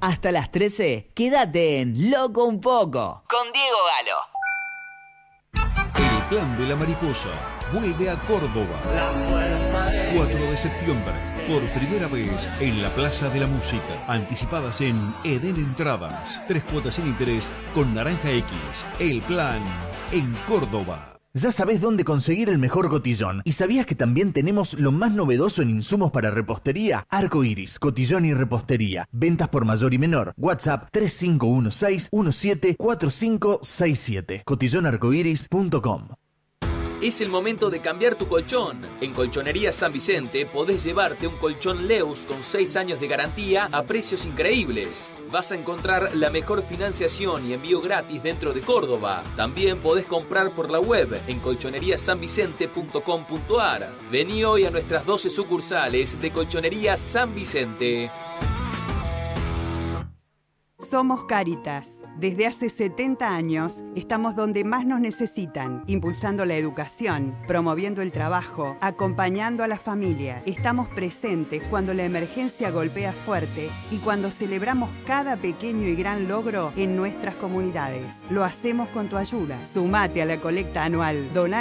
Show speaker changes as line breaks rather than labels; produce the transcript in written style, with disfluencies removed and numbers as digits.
Hasta las 13, quédate en Loco un Poco con Diego Galo.
El Plan de la Mariposa vuelve a Córdoba. 4 de septiembre, por primera vez en la Plaza de la Música. Anticipadas en Edén Entradas. 3 cuotas sin interés con Naranja X. El Plan en Córdoba.
Ya sabés dónde conseguir el mejor cotillón. ¿Y sabías que también tenemos lo más novedoso en insumos para repostería? Arco Iris, cotillón y repostería. Ventas por mayor y menor. WhatsApp 3516-174567. cotillonarcoiris.com.
Es el momento de cambiar tu colchón. En Colchonería San Vicente podés llevarte un colchón Leus con 6 años de garantía a precios increíbles. Vas a encontrar la mejor financiación y envío gratis dentro de Córdoba. También podés comprar por la web en colchoneriasanvicente.com.ar. Vení hoy a nuestras 12 sucursales de Colchonería San Vicente.
Somos Cáritas. Desde hace 70 años estamos donde más nos necesitan, impulsando la educación, promoviendo el trabajo, acompañando a la familia. Estamos presentes cuando la emergencia golpea fuerte y cuando celebramos cada pequeño y gran logro en nuestras comunidades. Lo hacemos con tu ayuda. Sumate a la colecta anual. Doná